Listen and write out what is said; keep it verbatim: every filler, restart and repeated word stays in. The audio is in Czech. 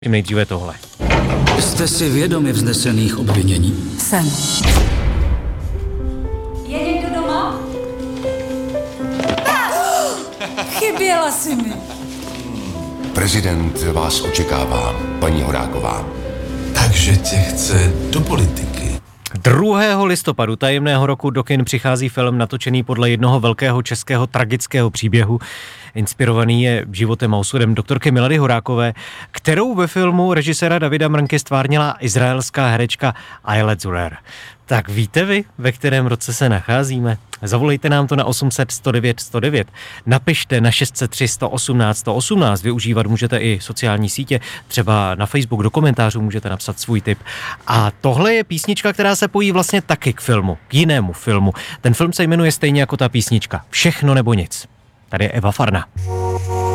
Nejdříve tohle. Jste si vědomi vznesených obvinění? Jsem. Je někdo doma? Chyběla si mi. Prezident vás očekává, paní Horáková. Takže tě chce do politiky. druhého listopadu tajemného roku do kin přichází film natočený podle jednoho velkého českého tragického příběhu. Inspirovaný je životem a osudem doktorky Milady Horákové, kterou ve filmu režiséra Davida Mrnky stvárnila izraelská herečka Ayelet Zurer. Tak víte vy, ve kterém roce se nacházíme? Zavolejte nám to na osm set sto devět sto devět. Napište na šest set tři sto osmnáct sto osmnáct. Využívat můžete i sociální sítě, třeba na Facebook do komentářů můžete napsat svůj tip. A tohle je písnička, která se pojí vlastně taky k filmu, k jinému filmu. Ten film se jmenuje stejně jako ta písnička Všechno nebo nic. Tady je Eva Farna.